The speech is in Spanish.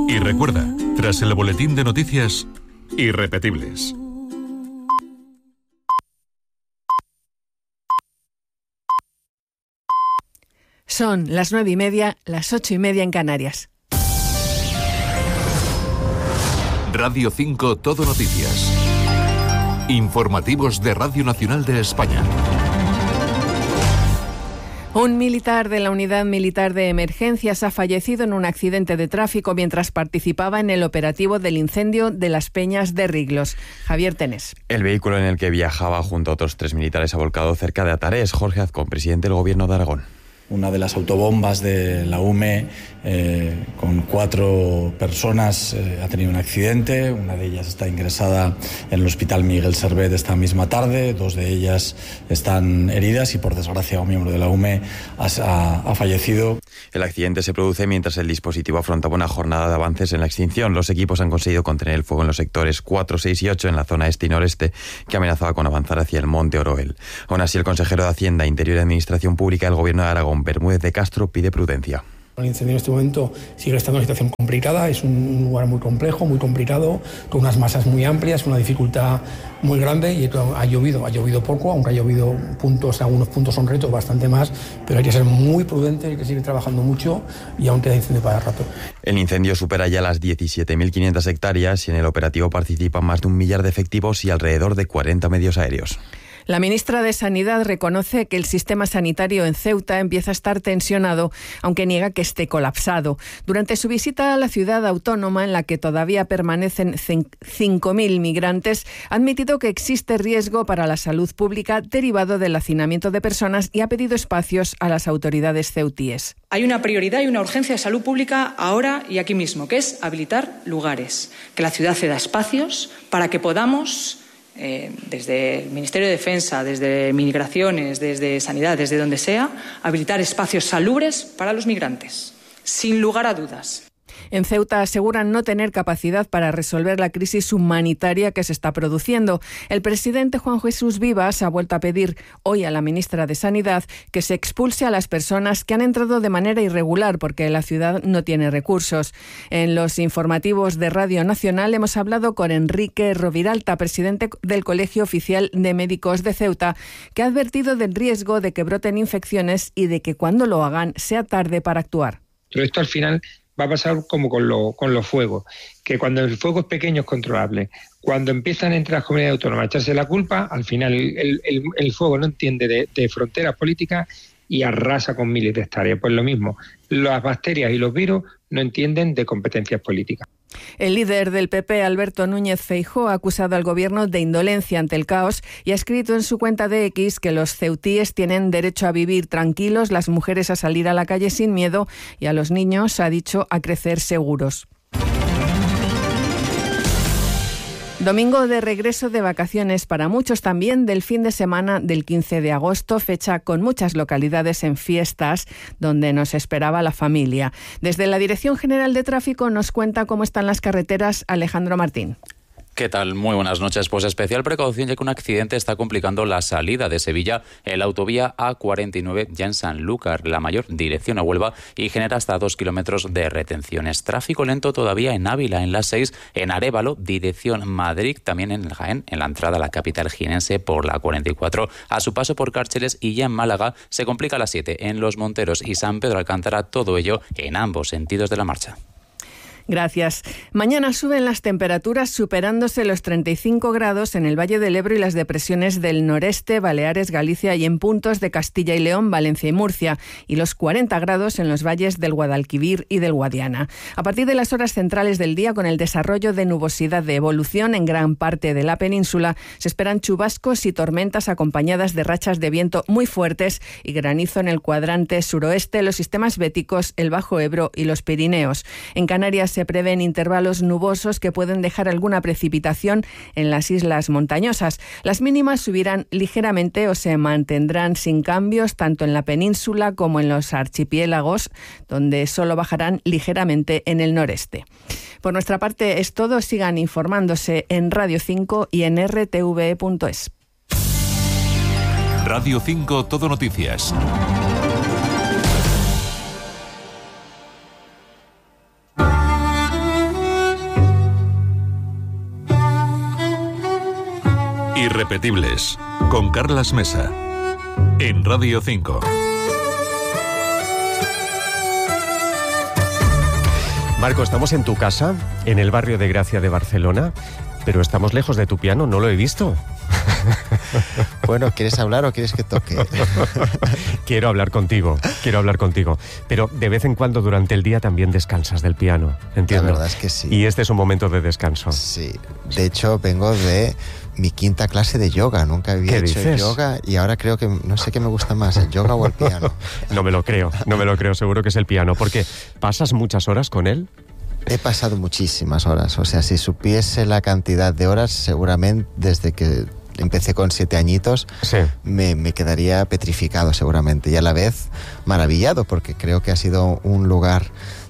Y recuerda, tras el boletín de noticias, irrepetibles. Son las 9:30, las 8:30 en Canarias. Radio 5 Todo Noticias. Informativos de Radio Nacional de España. Un militar de la Unidad Militar de Emergencias ha fallecido en un accidente de tráfico mientras participaba en el operativo del incendio de Las Peñas de Riglos. Javier Tenés. El vehículo en el que viajaba junto a otros 3 militares ha volcado cerca de Atarés. Jorge Azcón, presidente del Gobierno de Aragón. Una de las autobombas de la UME con 4 personas ha tenido un accidente. Una de ellas está ingresada en el Hospital Miguel Servet esta misma tarde. 2 de ellas están heridas y, por desgracia, un miembro de la UME ha fallecido. El accidente se produce mientras el dispositivo afrontaba una jornada de avances en la extinción. Los equipos han conseguido contener el fuego en los sectores 4, 6 y 8 en la zona este y noreste, que amenazaba con avanzar hacia el Monte Oroel. Aún así, el consejero de Hacienda, Interior y Administración Pública del Gobierno de Aragón, Bermúdez de Castro, pide prudencia. El incendio en este momento sigue estando en una situación complicada, es un lugar muy complejo, muy complicado, con unas masas muy amplias, una dificultad muy grande, y ha llovido poco, aunque ha llovido algunos puntos son retos, bastante más, pero hay que ser muy prudente, hay que seguir trabajando mucho y aún queda incendio para rato. El incendio supera ya las 17.500 hectáreas y en el operativo participan más de 1 millar de efectivos y alrededor de 40 medios aéreos. La ministra de Sanidad reconoce que el sistema sanitario en Ceuta empieza a estar tensionado, aunque niega que esté colapsado. Durante su visita a la ciudad autónoma, en la que todavía permanecen 5.000 migrantes, ha admitido que existe riesgo para la salud pública derivado del hacinamiento de personas y ha pedido espacios a las autoridades ceutíes. Hay una prioridad y una urgencia de salud pública ahora y aquí mismo, que es habilitar lugares, que la ciudad ceda espacios para que podamos, desde el Ministerio de Defensa, desde Migraciones, desde Sanidad, desde donde sea, habilitar espacios salubres para los migrantes, sin lugar a dudas. En Ceuta aseguran no tener capacidad para resolver la crisis humanitaria que se está produciendo. El presidente Juan Jesús Vivas ha vuelto a pedir hoy a la ministra de Sanidad que se expulse a las personas que han entrado de manera irregular porque la ciudad no tiene recursos. En los informativos de Radio Nacional hemos hablado con Enrique Roviralta, presidente del Colegio Oficial de Médicos de Ceuta, que ha advertido del riesgo de que broten infecciones y de que cuando lo hagan sea tarde para actuar. Pero esto al final va a pasar como con los fuegos, que cuando el fuego es pequeño es controlable. Cuando empiezan entre las comunidades autónomas a echarse la culpa, al final el fuego no entiende de fronteras políticas y arrasa con miles de hectáreas. Pues lo mismo, las bacterias y los virus no entienden de competencias políticas. El líder del PP, Alberto Núñez Feijóo, ha acusado al gobierno de indolencia ante el caos y ha escrito en su cuenta de X que los ceutíes tienen derecho a vivir tranquilos, las mujeres a salir a la calle sin miedo y a los niños, ha dicho, a crecer seguros. Domingo de regreso de vacaciones para muchos, también del fin de semana del 15 de agosto, fecha con muchas localidades en fiestas donde nos esperaba la familia. Desde la Dirección General de Tráfico nos cuenta cómo están las carreteras Alejandro Martín. ¿Qué tal? Muy buenas noches. Pues especial precaución ya que un accidente está complicando la salida de Sevilla en la autovía A49 ya en Sanlúcar, la mayor dirección a Huelva, y genera hasta 2 kilómetros de retenciones. Tráfico lento todavía en Ávila, en la 6, en Arévalo, dirección Madrid, también en Jaén, en la entrada a la capital jienense por la 44, a su paso por Cárceles, y ya en Málaga se complica la 7, en Los Monteros y San Pedro Alcántara, todo ello en ambos sentidos de la marcha. Gracias. Mañana suben las temperaturas superándose los 35 grados en el Valle del Ebro y las depresiones del noreste, Baleares, Galicia y en puntos de Castilla y León, Valencia y Murcia, y los 40 grados en los valles del Guadalquivir y del Guadiana. A partir de las horas centrales del día, con el desarrollo de nubosidad de evolución en gran parte de la península, se esperan chubascos y tormentas acompañadas de rachas de viento muy fuertes y granizo en el cuadrante suroeste, los sistemas béticos, el Bajo Ebro y los Pirineos. En Canarias se prevén intervalos nubosos que pueden dejar alguna precipitación en las islas montañosas. Las mínimas subirán ligeramente o se mantendrán sin cambios tanto en la península como en los archipiélagos, donde solo bajarán ligeramente en el noreste. Por nuestra parte es todo. Sigan informándose en Radio 5 y en rtve.es. Radio 5 Todo Noticias. Irrepetibles, con Carlas Mesa, en Radio 5. Marco, estamos en tu casa, en el barrio de Gracia de Barcelona, pero estamos lejos de tu piano, no lo he visto. Bueno, ¿quieres hablar o quieres que toque? Quiero hablar contigo. Pero de vez en cuando durante el día también descansas del piano, entiendo. La verdad es que sí. Y este es un momento de descanso. Sí, de hecho vengo de mi 5ª clase de yoga. Nunca había hecho yoga y ahora creo que no sé qué me gusta más, el yoga o el piano. No me lo creo, seguro que es el piano, porque ¿pasas muchas horas con él? He pasado muchísimas horas, o sea, si supiese la cantidad de horas, seguramente desde que empecé con 7 añitos, sí, me quedaría petrificado seguramente, y a la vez maravillado, porque creo que ha sido un lugar